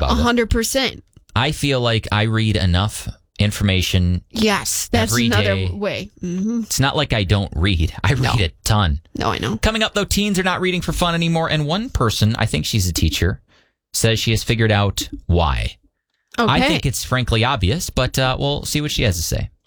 about it. 100%. I feel like I read enough information. Yes, that's every another day. way. Mm-hmm. It's not like I don't read. I read a ton. No, I know. Coming up, though, teens are not reading for fun anymore. And one person, I think she's a teacher, says she has figured out why. Okay. I think it's frankly obvious, but we'll see what she has to say.